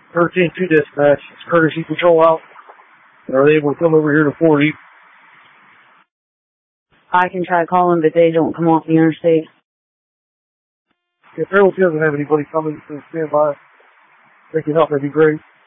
13-2 dispatch. It's courtesy patrol out. Are they able to come over here to 40? I can try calling, but they don't come off the interstate. If Harold doesn't have anybody coming to stand by, they can help, that'd be great.